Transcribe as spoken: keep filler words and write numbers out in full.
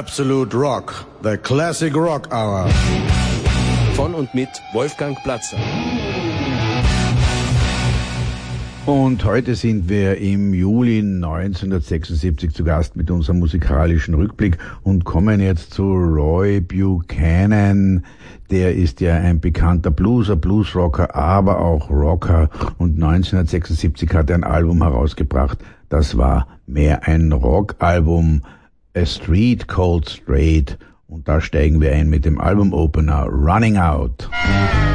Absolute Rock, the Classic Rock Hour. Von und mit Wolfgang Platzer. Und heute sind wir im Juli neunzehnhundertsechsundsiebzig zu Gast mit unserem musikalischen Rückblick und kommen jetzt zu Roy Buchanan. Der ist ja ein bekannter Blueser, Bluesrocker, aber auch Rocker. Und neunzehnhundertsechsundsiebzig hat er ein Album herausgebracht. Das war mehr ein Rockalbum, A Street Called Straight. Und da steigen wir ein mit dem Album-Opener Running Out.